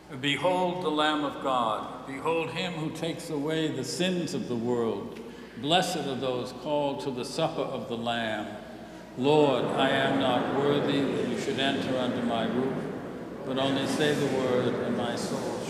Behold the Lamb of God. Behold him who takes away the sins of the world. Blessed are those called to the supper of the Lamb. Lord, I am not worthy that you should enter under my roof, but only say the word, and my soul